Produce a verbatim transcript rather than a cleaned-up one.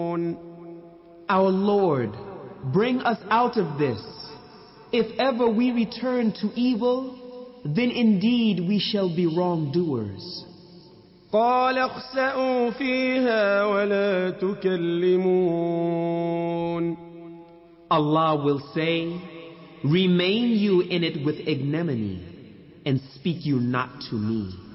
Our Lord, bring us out of this. If ever we return to evil, then indeed we shall be wrongdoers. قال اخسأوا فيها ولا تكلمون. Allah will say, remain you in it with ignominy, and speak you not to me.